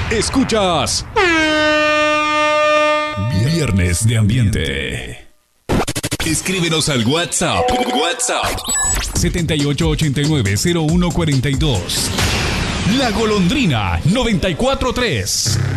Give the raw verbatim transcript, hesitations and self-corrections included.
Escuchas Viernes de Ambiente. Escríbenos al WhatsApp. WhatsApp setenta y ocho ochenta y nueve cero uno cuarenta y dos. La Golondrina noventa y cuatro tres.